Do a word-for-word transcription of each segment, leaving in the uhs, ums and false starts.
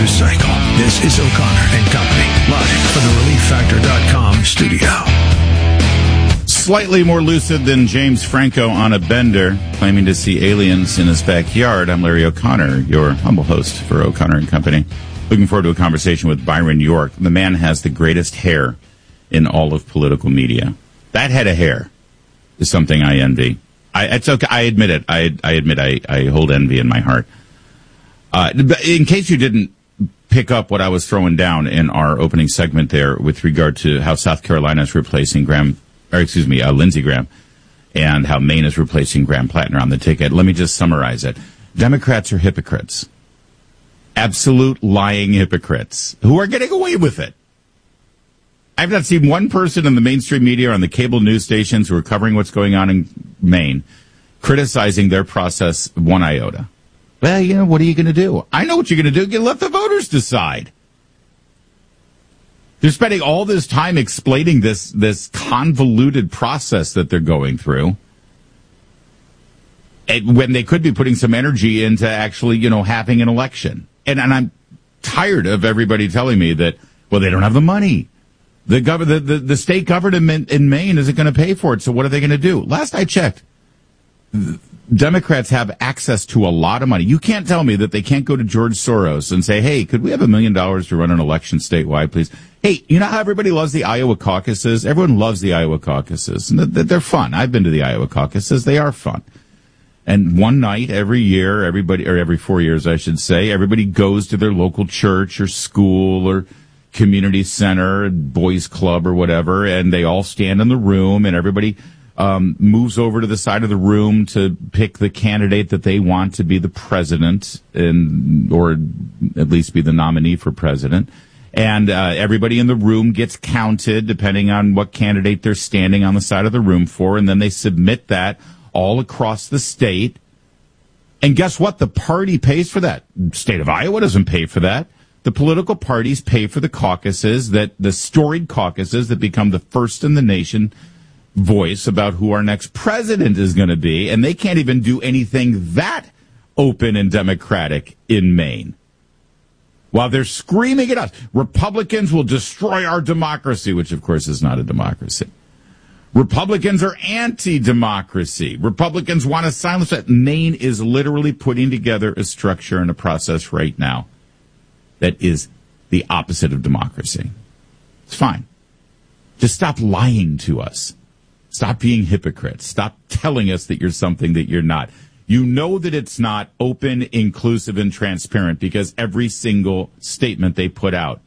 news cycle. This is O'Connor and Company, live from the relief factor dot com studio. Slightly more lucid than James Franco on a bender, claiming to see aliens in his backyard. I'm Larry O'Connor, your humble host for O'Connor and Company. Looking forward to a conversation with Byron York. The man has the greatest hair in all of political media. That head of hair is something I envy. I, it's okay. I admit it. I, I admit I, I hold envy in my heart. Uh, in case you didn't pick up what I was throwing down in our opening segment there with regard to how South Carolina is replacing Graham, or excuse me, uh, Lindsey Graham, and how Maine is replacing Graham Plattner on the ticket, let me just summarize it. Democrats are hypocrites. Absolute lying hypocrites who are getting away with it. I've not seen one person in the mainstream media or on the cable news stations who are covering what's going on in Maine criticizing their process one iota. Well, you know, what are you going to do? I know what you're going to do. You let the voters decide. They're spending all this time explaining this, this convoluted process that they're going through, and when they could be putting some energy into actually, you know, having an election. And, and I'm tired of everybody telling me that, well, they don't have the money. The, gov- the, the, the state government in Maine isn't going to pay for it, so what are they going to do? Last I checked, Democrats have access to a lot of money. You can't tell me that they can't go to George Soros and say, hey, could we have a million dollars to run an election statewide, please? Hey, you know how everybody loves the Iowa caucuses? Everyone loves the Iowa caucuses. And they're fun. I've been to the Iowa caucuses. They are fun. And one night every year, everybody, or every four years, I should say, everybody goes to their local church or school or community center, boys club or whatever, and they all stand in the room and everybody Um, moves over to the side of the room to pick the candidate that they want to be the president, and or at least be the nominee for president. And uh, everybody in the room gets counted depending on what candidate they're standing on the side of the room for, and then they submit that all across the state. And guess what? The party pays for that. State of Iowa doesn't pay for that. The political parties pay for the caucuses, that the storied caucuses that become the first in the nation voice about who our next president is going to be, and they can't even do anything that open and democratic in Maine. While they're screaming at us, Republicans will destroy our democracy, which of course is not a democracy. Republicans are anti-democracy. Republicans want to silence it. Maine is literally putting together a structure and a process right now that is the opposite of democracy. It's fine. Just stop lying to us. Stop being hypocrites. Stop telling us that you're something that you're not. You know that it's not open, inclusive, and transparent because every single statement they put out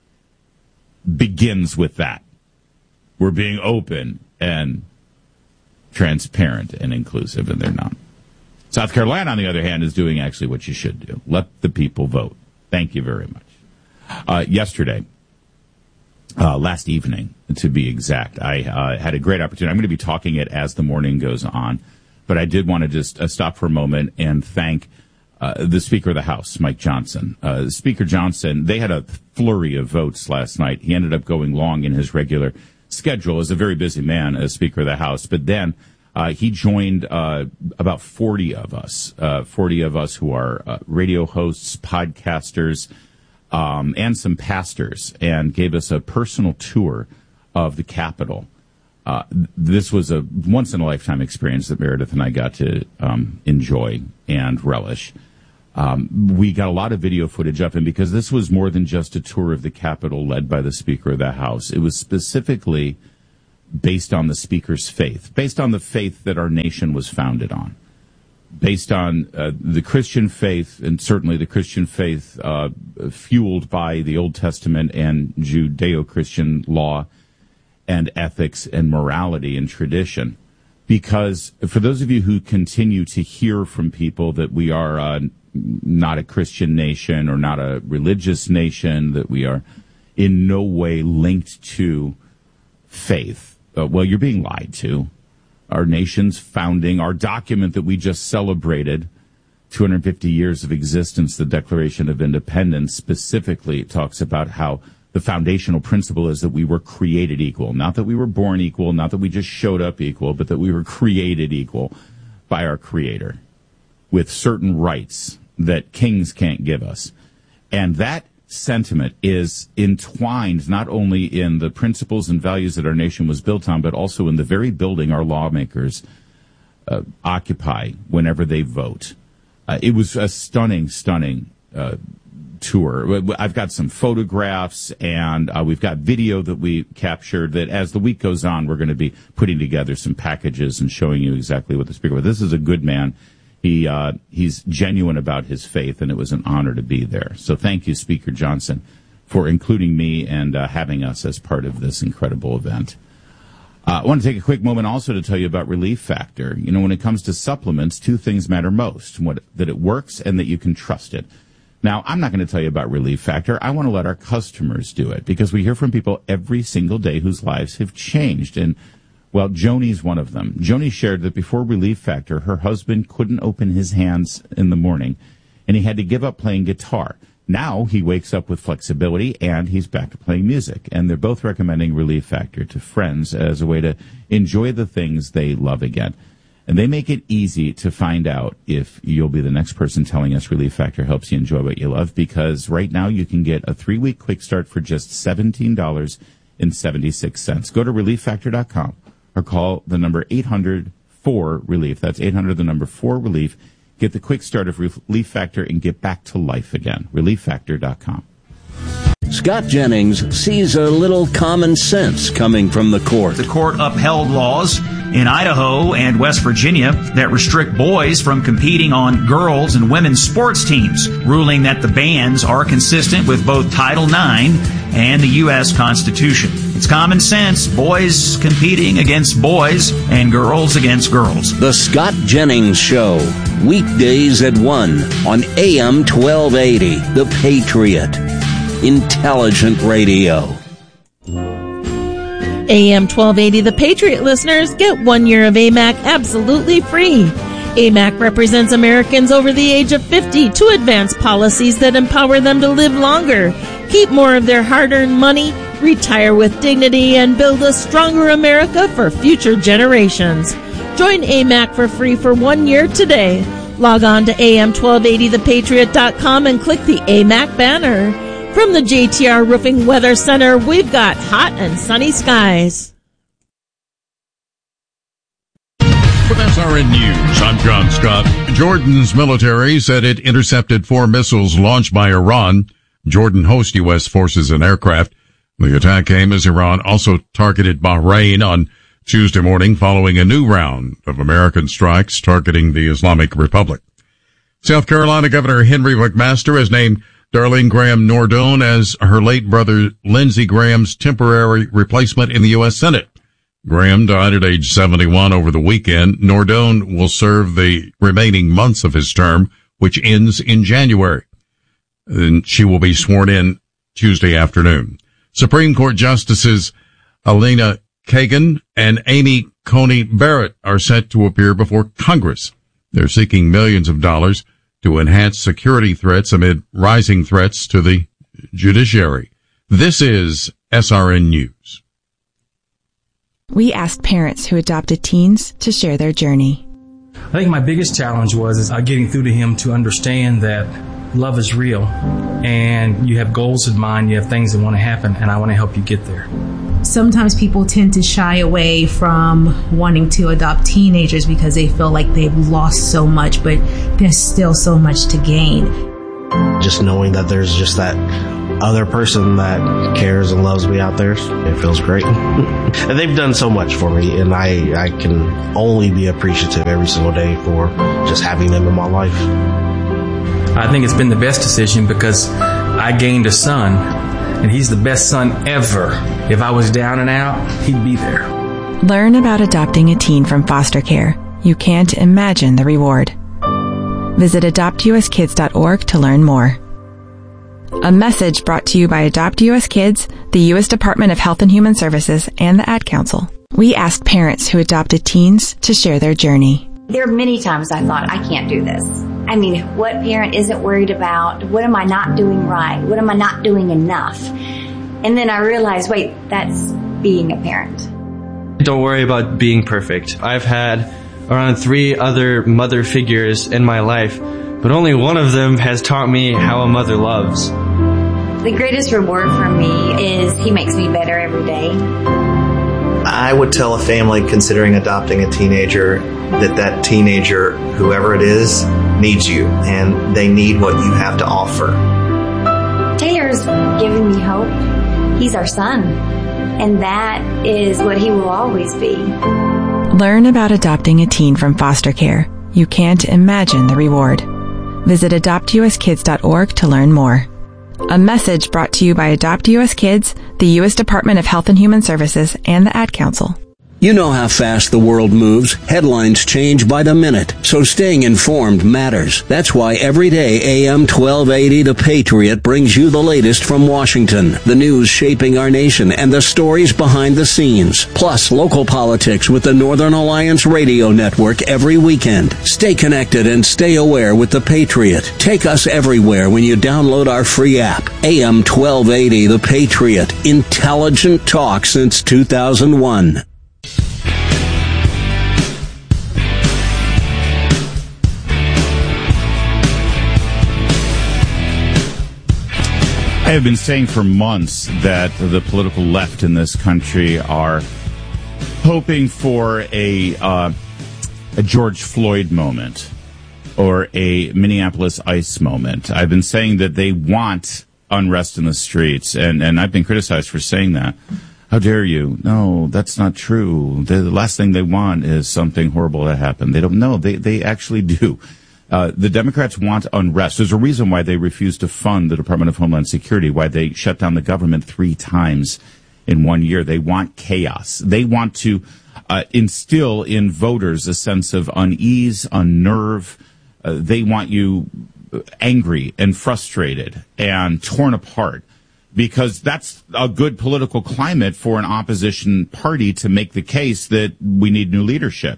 begins with that. We're being open and transparent and inclusive, and they're not. South Carolina, on the other hand, is doing actually what you should do. Let the people vote. Thank you very much. Uh, yesterday, Uh, last evening, to be exact, I uh, had a great opportunity. I'm going to be talking it as the morning goes on, but I did want to just uh, stop for a moment and thank uh, the Speaker of the House, Mike Johnson. Uh, Speaker Johnson, they had a flurry of votes last night. He ended up going long in his regular schedule as a very busy man as Speaker of the House, but then uh, he joined uh, about forty of us, uh, forty of us who are uh, radio hosts, podcasters, Um, and some pastors, and gave us a personal tour of the Capitol. Uh, this was a once-in-a-lifetime experience that Meredith and I got to um, enjoy and relish. Um, we got a lot of video footage up, and because this was more than just a tour of the Capitol led by the Speaker of the House, it was specifically based on the Speaker's faith, based on the faith that our nation was founded on. Based on uh, the Christian faith, and certainly the Christian faith uh, fueled by the Old Testament and Judeo-Christian law and ethics and morality and tradition. Because for those of you who continue to hear from people that we are uh, not a Christian nation or not a religious nation, that we are in no way linked to faith, uh, well, you're being lied to. Our nation's founding, our document that we just celebrated, two hundred fifty years of existence, the Declaration of Independence, specifically talks about how the foundational principle is that we were created equal. Not that we were born equal, not that we just showed up equal, but that we were created equal by our Creator with certain rights that kings can't give us. And that sentiment is entwined not only in the principles and values that our nation was built on, but also in the very building our lawmakers uh, occupy whenever they vote. Uh, it was a stunning, stunning uh, tour. I've got some photographs, and uh, we've got video that we captured that as the week goes on, we're going to be putting together some packages and showing you exactly what the speaker was. This is a good man. He uh, he's genuine about his faith, and it was an honor to be there. So thank you, Speaker Johnson, for including me and uh, having us as part of this incredible event. Uh, I want to take a quick moment also to tell you about Relief Factor. You know, when it comes to supplements, two things matter most, what, that it works and that you can trust it. Now, I'm not going to tell you about Relief Factor. I want to let our customers do it, because we hear from people every single day whose lives have changed. And well, Joni's one of them. Joni shared that before Relief Factor, her husband couldn't open his hands in the morning, and he had to give up playing guitar. Now he wakes up with flexibility, and he's back to playing music. And they're both recommending Relief Factor to friends as a way to enjoy the things they love again. And they make it easy to find out if you'll be the next person telling us Relief Factor helps you enjoy what you love, because right now you can get a three-week quick start for just seventeen dollars and seventy-six cents. Go to relief factor dot com. Or call the number eight hundred four relief. That's eight hundred, the number four relief. Get the quick start of Relief Factor and get back to life again. relief factor dot com. Scott Jennings sees a little common sense coming from the court. The court upheld laws in Idaho and West Virginia that restrict boys from competing on girls' and women's sports teams, ruling that the bans are consistent with both Title nine and the U S Constitution. It's common sense, boys competing against boys and girls against girls. The Scott Jennings Show, weekdays at one on A M twelve eighty, The Patriot. Intelligent radio. A M twelve eighty, The Patriot listeners, get one year of A M A C absolutely free. A M A C represents Americans over the age of fifty to advance policies that empower them to live longer, keep more of their hard-earned money, retire with dignity, and build a stronger America for future generations. Join A M A C for free for one year today. Log on to A M twelve eighty the patriot dot com and click the A M A C banner. From the J T R Roofing Weather Center, we've got hot and sunny skies. From S R N News, I'm John Scott. Jordan's military said it intercepted four missiles launched by Iran. Jordan hosts U S forces and aircraft. The attack came as Iran also targeted Bahrain on Tuesday morning following a new round of American strikes targeting the Islamic Republic. South Carolina Governor Henry McMaster has named Darlene Graham Nordone as her late brother Lindsey Graham's temporary replacement in the U S Senate. Graham died at age seventy-one over the weekend. Nordone will serve the remaining months of his term, which ends in January. And she will be sworn in Tuesday afternoon. Supreme Court Justices Elena Kagan and Amy Coney Barrett are set to appear before Congress. They're seeking millions of dollars to enhance security threats amid rising threats to the judiciary. This is S R N News. We asked parents who adopted teens to share their journey. I think my biggest challenge was is, uh, getting through to him to understand that love is real and you have goals in mind, you have things that want to happen, and I want to help you get there. Sometimes people tend to shy away from wanting to adopt teenagers because they feel like they've lost so much, but there's still so much to gain. Just knowing that there's just that other person that cares and loves me out there, it feels great. And they've done so much for me, and I, I can only be appreciative every single day for just having them in my life. I think it's been the best decision because I gained a son, and he's the best son ever. If I was down and out, he'd be there. Learn about adopting a teen from foster care. You can't imagine the reward. Visit adopt u s kids dot org to learn more. A message brought to you by Adopt U S Kids, the U S Department of Health and Human Services, and the Ad Council. We asked parents who adopted teens to share their journey. There are many times I thought, I can't do this. I mean, what parent isn't worried about? What am I not doing right? What am I not doing enough? And then I realized, wait, that's being a parent. Don't worry about being perfect. I've had around three other mother figures in my life, but only one of them has taught me how a mother loves. The greatest reward for me is he makes me better every day. I would tell a family considering adopting a teenager that that teenager, whoever it is, needs you, and they need what you have to offer. Taylor's given me hope. He's our son, and that is what he will always be. Learn about adopting a teen from foster care. You can't imagine the reward. Visit adopt u s kids dot org to learn more. A message brought to you by Adopt U S Kids, the U S Department of Health and Human Services, and the Ad Council. You know how fast the world moves. Headlines change by the minute, so staying informed matters. That's why every day A M twelve eighty The Patriot brings you the latest from Washington, the news shaping our nation, and the stories behind the scenes. Plus, local politics with the Northern Alliance Radio Network every weekend. Stay connected and stay aware with The Patriot. Take us everywhere when you download our free app. A M twelve eighty The Patriot. Intelligent talk since two thousand one. I have been saying for months that the political left in this country are hoping for a uh, a George Floyd moment or a Minneapolis ICE moment. I've been saying that they want unrest in the streets, and, and I've been criticized for saying that. How dare you? No, that's not true. The last thing they want is something horrible to happen. They don't know. They, they actually do. Uh, the Democrats want unrest. There's a reason why they refuse to fund the Department of Homeland Security, why they shut down the government three times in one year. They want chaos. They want to uh, instill in voters a sense of unease, unnerve. Uh, they want you angry and frustrated and torn apart, because that's a good political climate for an opposition party to make the case that we need new leadership.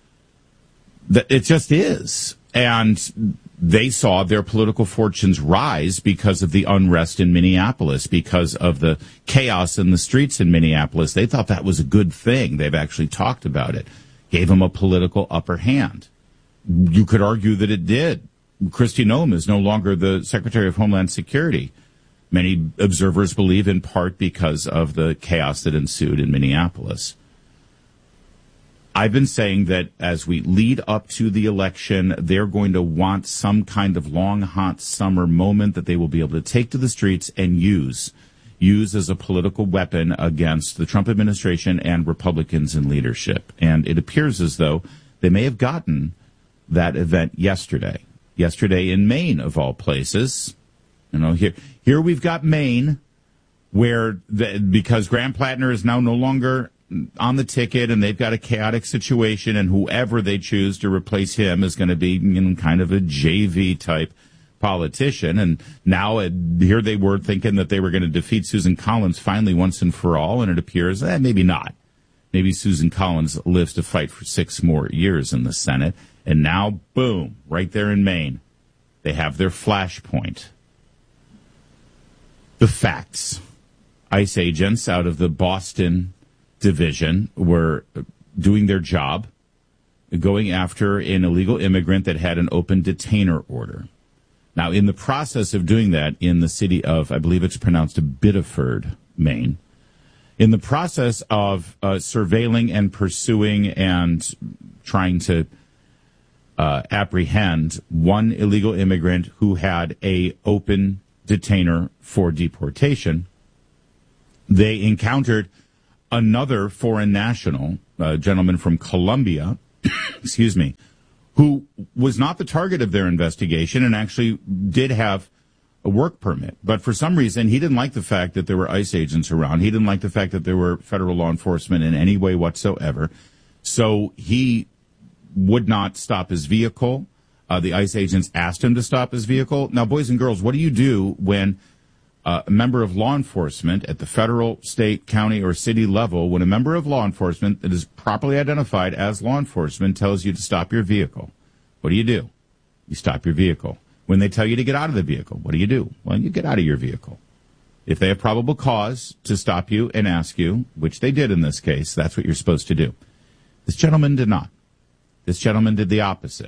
That it just is. And they saw their political fortunes rise because of the unrest in Minneapolis, because of the chaos in the streets in Minneapolis. They thought that was a good thing. They've actually talked about it. Gave them a political upper hand. You could argue that it did. Kristi Noem is no longer the Secretary of Homeland Security. Many observers believe in part because of the chaos that ensued in Minneapolis. I've been saying that as we lead up to the election, they're going to want some kind of long, hot summer moment that they will be able to take to the streets and use, use as a political weapon against the Trump administration and Republicans in leadership. And it appears as though they may have gotten that event yesterday. Yesterday in Maine, of all places. You know, here, here we've got Maine, where the, because Graham Plattner is now no longer on the ticket, and they've got a chaotic situation, and whoever they choose to replace him is going to be, you know, kind of a J V type politician. And now uh, here they were thinking that they were going to defeat Susan Collins finally once and for all, and it appears eh, maybe not. Maybe Susan Collins lives to fight for six more years in the Senate, and now, boom, right there in Maine, they have their flashpoint. The facts. ICE agents out of the Boston division were doing their job, going after an illegal immigrant that had an open detainer order. Now, in the process of doing that in the city of, I believe it's pronounced Biddeford, Maine, in the process of uh, surveilling and pursuing and trying to uh, apprehend one illegal immigrant who had a open detainer for deportation, they encountered another foreign national, a gentleman from Colombia, excuse me, who was not the target of their investigation and actually did have a work permit. But for some reason, he didn't like the fact that there were ICE agents around. He didn't like the fact that there were federal law enforcement in any way whatsoever. So he would not stop his vehicle. Uh, the ICE agents asked him to stop his vehicle. Now, boys and girls, what do you do when Uh, a member of law enforcement at the federal, state, county, or city level, when a member of law enforcement that is properly identified as law enforcement tells you to stop your vehicle? What do you do? You stop your vehicle. When they tell you to get out of the vehicle, what do you do? Well, you get out of your vehicle. If they have probable cause to stop you and ask you, which they did in this case, that's what you're supposed to do. This gentleman did not. This gentleman did the opposite.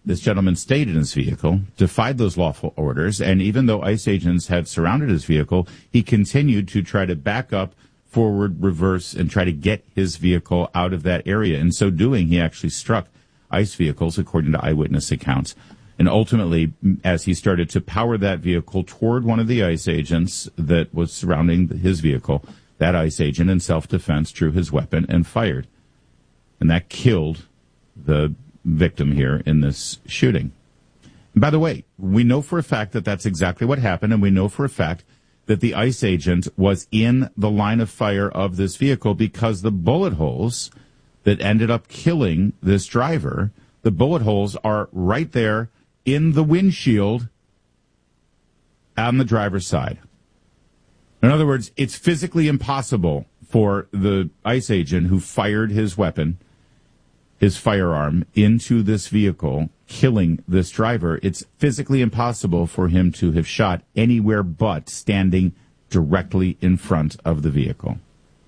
This gentleman stayed in his vehicle, defied those lawful orders, and even though ICE agents had surrounded his vehicle, he continued to try to back up, forward, reverse, and try to get his vehicle out of that area. In so doing, he actually struck ICE vehicles, according to eyewitness accounts. And ultimately, as he started to power that vehicle toward one of the ICE agents that was surrounding his vehicle, that ICE agent in self-defense drew his weapon and fired. And that killed the victim here in this shooting. And by the way, we know for a fact that that's exactly what happened, and we know for a fact that the ICE agent was in the line of fire of this vehicle because the bullet holes that ended up killing this driver, the bullet holes are right there in the windshield on the driver's side. In other words, it's physically impossible for the ICE agent who fired his weapon, his firearm, into this vehicle, killing this driver. It's physically impossible for him to have shot anywhere but standing directly in front of the vehicle.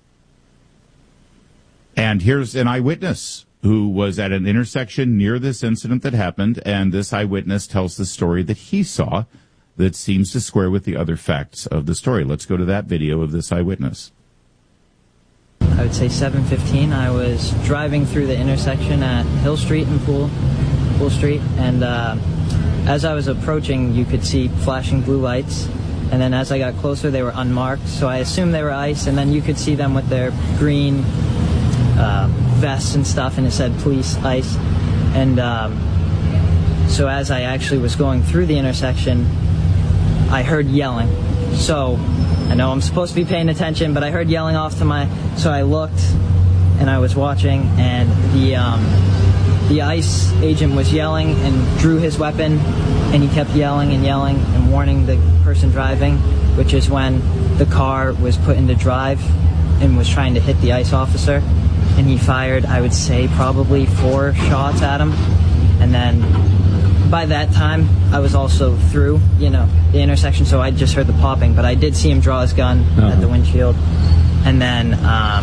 And here's an eyewitness who was at an intersection near this incident that happened, and this eyewitness tells the story that he saw that seems to square with the other facts of the story. Let's go to that video of this eyewitness. I would say seven fifteen. I was driving through the intersection at Hill Street and Pool, Pool Street, and uh, as I was approaching, you could see flashing blue lights, and then as I got closer, they were unmarked, so I assumed they were ICE, and then you could see them with their green uh, vests and stuff, and it said police, ICE, and um, so as I actually was going through the intersection, I heard yelling. So I know I'm supposed to be paying attention, but I heard yelling off to my, so I looked and I was watching, and the um, the ICE agent was yelling and drew his weapon, and he kept yelling and yelling and warning the person driving, which is when the car was put into drive and was trying to hit the ICE officer, and he fired, I would say, probably four shots at him, and then by that time, I was also through, you know, the intersection, so I just heard the popping, but I did see him draw his gun uh-huh. at the windshield. And then, um,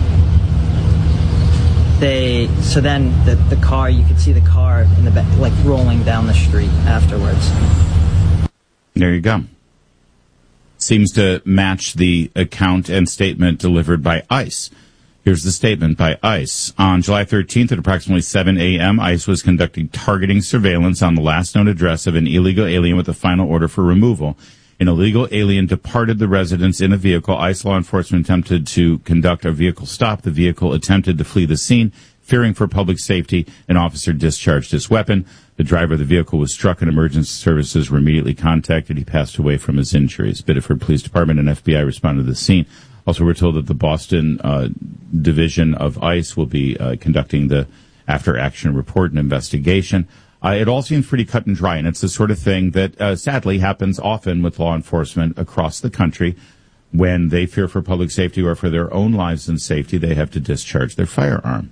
they, so then the, the car, you could see the car in the back, like rolling down the street afterwards. There you go. Seems to match the account and statement delivered by ICE. Here's the statement by ICE. On July thirteenth at approximately seven a.m., ICE was conducting targeting surveillance on the last known address of an illegal alien with a final order for removal. An illegal alien departed the residence in a vehicle. ICE law enforcement attempted to conduct a vehicle stop. The vehicle attempted to flee the scene. Fearing for public safety, an officer discharged his weapon. The driver of the vehicle was struck and emergency services were immediately contacted. He passed away from his injuries. Biddeford Police Department and F B I responded to the scene. Also, we're told that the Boston uh, division of ICE will be uh, conducting the after-action report and investigation. Uh, it all seems pretty cut and dry, and it's the sort of thing that uh, sadly happens often with law enforcement across the country. When they fear for public safety or for their own lives and safety, they have to discharge their firearm.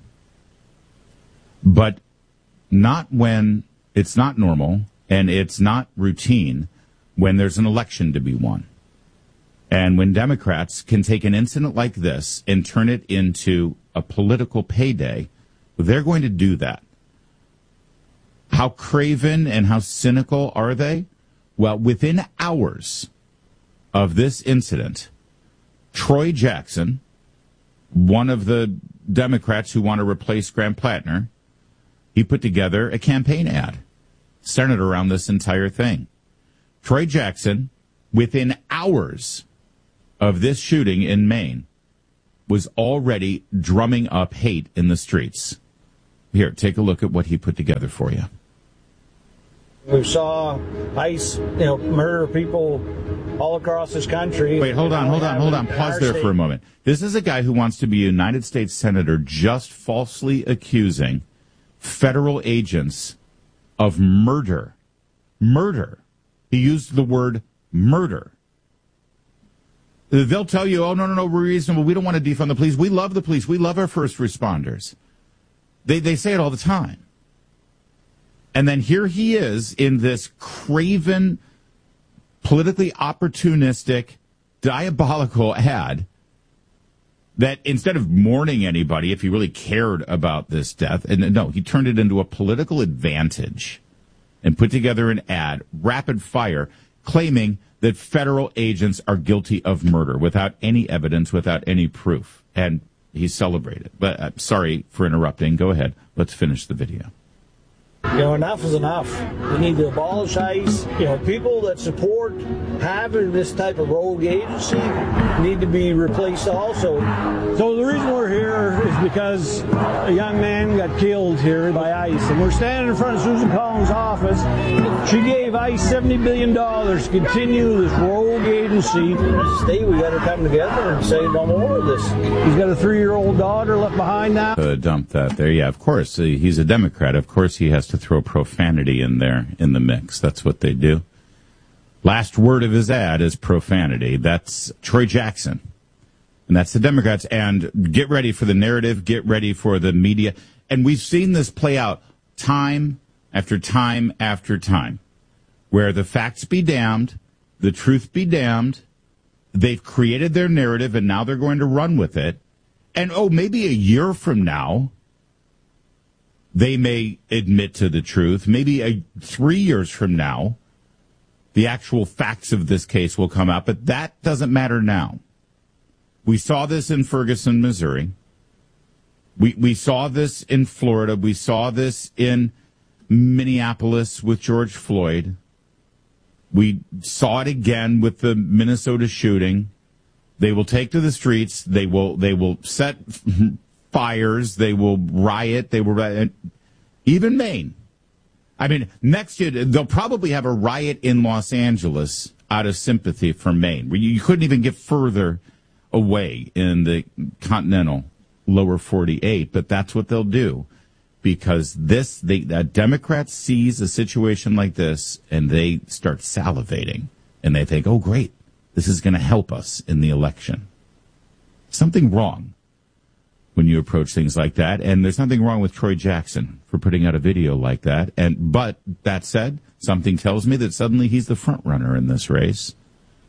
But not when it's not normal and it's not routine when there's an election to be won. And when Democrats can take an incident like this and turn it into a political payday, they're going to do that. How craven and how cynical are they? Well, within hours of this incident, Troy Jackson, one of the Democrats who want to replace Graham Plattner, he put together a campaign ad centered around this entire thing. Troy Jackson, within hours of this shooting in Maine, was already drumming up hate in the streets. Here, take a look at what he put together for you. We saw ICE, you know, murder people all across this country. Wait, hold on, hold on, hold on. Pause there for a moment. This is a guy who wants to be a United States Senator just falsely accusing federal agents of murder. Murder. He used the word murder. They'll tell you, oh, no, no, no, we're reasonable. We don't want to defund the police. We love the police. We love our first responders. They they say it all the time. And then here he is in this craven, politically opportunistic, diabolical ad that instead of mourning anybody, if he really cared about this death, and no, he turned it into a political advantage. and put together an ad, rapid fire, claiming that federal agents are guilty of murder without any evidence, without any proof. And he celebrated. But uh, sorry for interrupting. Go ahead. Let's finish the video. You know, enough is enough. We need to abolish ICE. You know, people that support having this type of rogue agency need to be replaced also. So the reason we're here is because a young man got killed here by ICE, and we're standing in front of Susan Collins' office. She gave ICE seventy billion dollars to continue this rogue agency. As a state, we got to come together and say no more of this. He's got a three-year-old daughter left behind now. Uh, dump that there. Yeah, of course. Uh, he's a Democrat. Of course he has to throw profanity in there in the mix. That's what they do. Last word of his ad is profanity. That's Troy Jackson. And that's the Democrats. And get ready for the narrative. Get ready for the media. And we've seen this play out time after time after time, where the facts be damned, the truth be damned. They've created their narrative, and now they're going to run with it. And, oh, maybe a year from now, they may admit to the truth. Maybe a, three years from now, the actual facts of this case will come out. But that doesn't matter now. We saw this in Ferguson, Missouri. We we saw this in Florida. We saw this in Minneapolis with George Floyd. We saw it again with the Minnesota shooting. They will take to the streets. They will they will set fires. They will riot. They will riot. Even Maine. I mean, next year they'll probably have a riot in Los Angeles out of sympathy for Maine. You, you couldn't even get further away in the continental lower forty-eight, but that's what they'll do. Because this, they, a Democrat sees a situation like this, and they start salivating. And they think, oh, great, this is going to help us in the election. Something wrong when you approach things like that. And there's nothing wrong with Troy Jackson for putting out a video like that. And But that said, something tells me that suddenly he's the front runner in this race.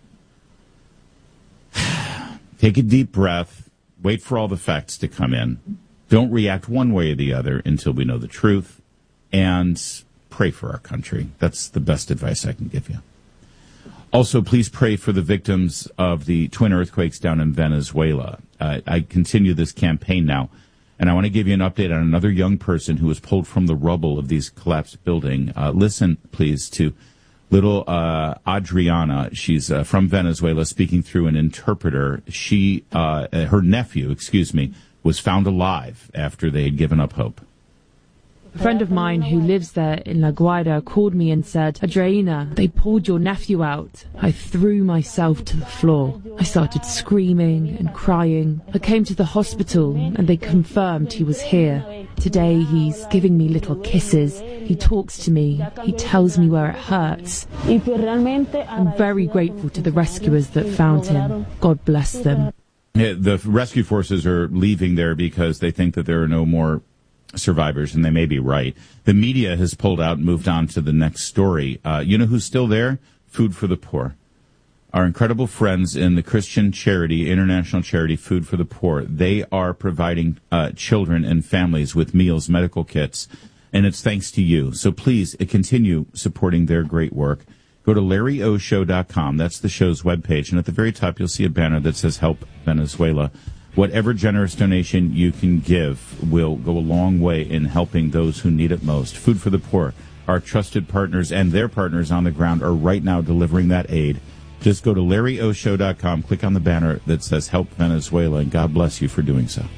Take a deep breath. Wait for all the facts to come in. Don't react one way or the other until we know the truth, and pray for our country. That's the best advice I can give you. Also, please pray for the victims of the twin earthquakes down in Venezuela. Uh, I continue this campaign now, and I want to give you an update on another young person who was pulled from the rubble of these collapsed buildings. Uh, listen, please, to little uh, Adriana. She's uh, from Venezuela, speaking through an interpreter. She, uh, her nephew, excuse me, was found alive after they had given up hope. A friend of mine who lives there in La Guaira called me and said, Adriana, they pulled your nephew out. I threw myself to the floor. I started screaming and crying. I came to the hospital and they confirmed he was here. Today he's giving me little kisses. He talks to me. He tells me where it hurts. I'm very grateful to the rescuers that found him. God bless them. The rescue forces are leaving there because they think that there are no more survivors, and they may be right. The media has pulled out and moved on to the next story. Uh, you know who's still there? Food for the Poor. Our incredible friends in the Christian charity, international charity, Food for the Poor. They are providing uh, children and families with meals, medical kits, and it's thanks to you. So please uh, continue supporting their great work. Go to Larry O Show dot com. That's the show's webpage. And at the very top, you'll see a banner that says Help Venezuela. Whatever generous donation you can give will go a long way in helping those who need it most. Food for the Poor, our trusted partners and their partners on the ground are right now delivering that aid. Just go to Larry O Show dot com, click on the banner that says Help Venezuela, and God bless you for doing so.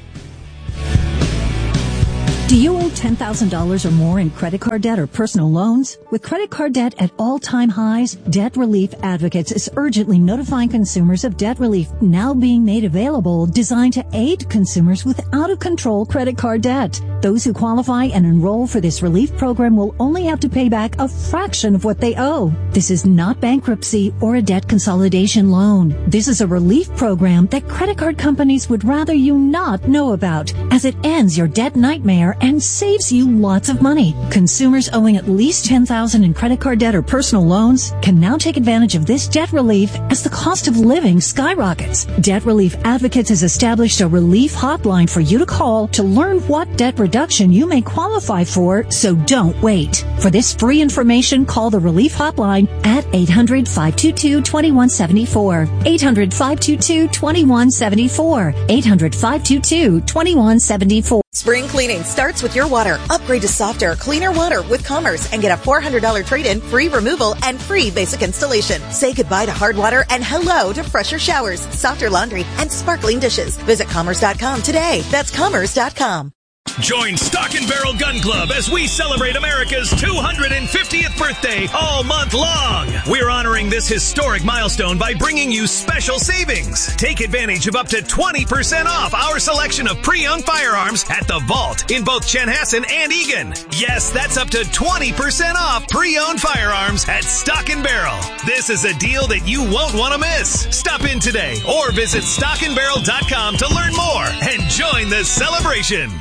Do you owe ten thousand dollars or more in credit card debt or personal loans? With credit card debt at all-time highs, Debt Relief Advocates is urgently notifying consumers of debt relief now being made available, designed to aid consumers with out-of-control credit card debt. Those who qualify and enroll for this relief program will only have to pay back a fraction of what they owe. This is not bankruptcy or a debt consolidation loan. This is a relief program that credit card companies would rather you not know about, as it ends your debt nightmare and saves you lots of money. Consumers owing at least ten thousand dollars in credit card debt or personal loans can now take advantage of this debt relief as the cost of living skyrockets. Debt Relief Advocates has established a relief hotline for you to call to learn what debt reduction reduction you may qualify for, so don't wait. For this free information, call the Relief Hotline at eight hundred, five two two, two one seven four. eight hundred, five two two, two one seven four. eight hundred, five two two, two one seven four. Spring cleaning starts with your water. Upgrade to softer, cleaner water with Commerce and get a four hundred dollars trade-in, free removal, and free basic installation. Say goodbye to hard water and hello to fresher showers, softer laundry, and sparkling dishes. Visit commerce dot com today. That's commerce dot com. Join Stock and Barrel Gun Club as we celebrate America's two hundred fiftieth birthday all month long. We're honoring this historic milestone by bringing you special savings. Take advantage of up to twenty percent off our selection of pre-owned firearms at the Vault in both Chanhassen and Eagan. Yes, that's up to twenty percent off pre-owned firearms at Stock and Barrel. This is a deal that you won't want to miss. Stop in today or visit stock and barrel dot com to learn more and join the celebration.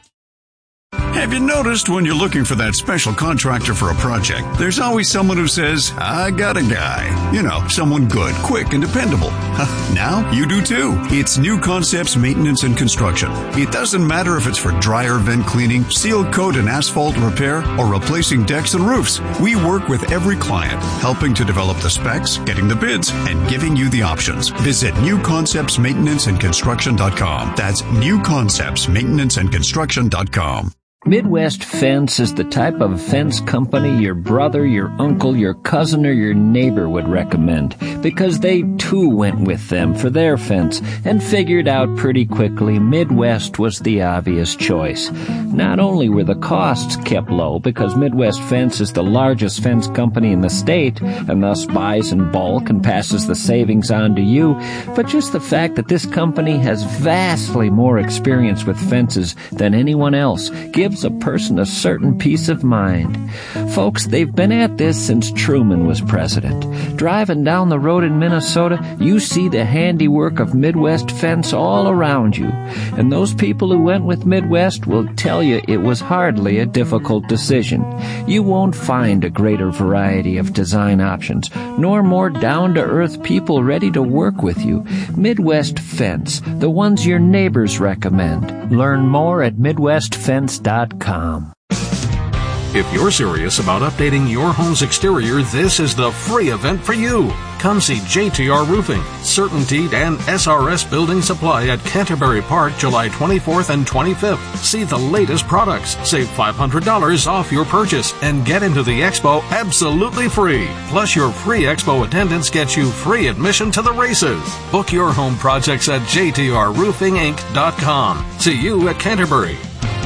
Have you noticed when you're looking for that special contractor for a project, there's always someone who says, I got a guy. You know, someone good, quick, and dependable. Now you do too. It's New Concepts Maintenance and Construction. It doesn't matter if it's for dryer vent cleaning, seal coat and asphalt repair, or replacing decks and roofs. We work with every client, helping to develop the specs, getting the bids, and giving you the options. Visit new concepts maintenance and construction dot com. That's new concepts maintenance and construction dot com. Midwest Fence is the type of fence company your brother, your uncle, your cousin, or your neighbor would recommend, because they too went with them for their fence and figured out pretty quickly Midwest was the obvious choice. Not only were the costs kept low, because Midwest Fence is the largest fence company in the state and thus buys in bulk and passes the savings on to you, but just the fact that this company has vastly more experience with fences than anyone else gives a person a certain peace of mind. Folks, they've been at this since Truman was president. Driving down the road in Minnesota, you see the handiwork of Midwest Fence all around you. And those people who went with Midwest will tell you it was hardly a difficult decision. You won't find a greater variety of design options, nor more down-to-earth people ready to work with you. Midwest Fence, the ones your neighbors recommend. Learn more at midwest fence dot com. If you're serious about updating your home's exterior, this is the free event for you. Come see J T R Roofing, Certainty, and S R S Building Supply at Canterbury Park July twenty-fourth and twenty-fifth. See the latest products, save five hundred dollars off your purchase, and get into the expo absolutely free. Plus, your free expo attendance gets you free admission to the races. Book your home projects at j t r roofing inc dot com. See you at Canterbury.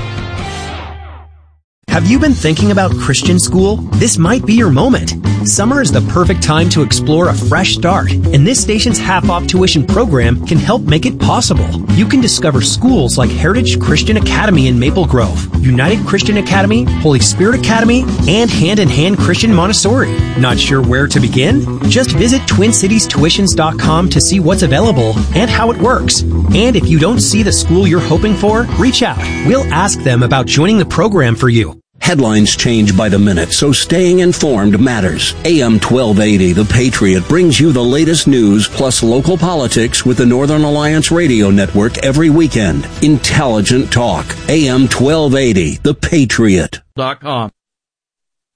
Have you been thinking about Christian school? This might be your moment. Summer is the perfect time to explore a fresh start, and this station's half-off tuition program can help make it possible. You can discover schools like Heritage Christian Academy in Maple Grove, United Christian Academy, Holy Spirit Academy, and Hand in Hand Christian Montessori. Not sure where to begin? Just visit twin cities tuitions dot com to see what's available and how it works. And if you don't see the school you're hoping for, reach out. We'll ask them about joining the program for you. Headlines change by the minute, so staying informed matters. A M twelve eighty, The Patriot, brings you the latest news plus local politics with the Northern Alliance Radio Network every weekend. Intelligent talk. A M twelve eighty, The Patriot. Dot com.